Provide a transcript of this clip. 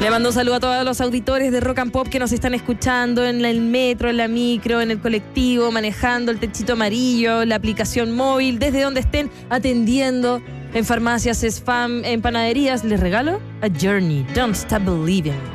Le mando un saludo a todos los auditores de Rock and Pop que nos están escuchando en el metro, en la micro, en el colectivo, manejando el techito amarillo, la aplicación móvil, desde donde estén atendiendo, en farmacias, spam, en panaderías. Les regalo a Journey, Don't Stop Believing.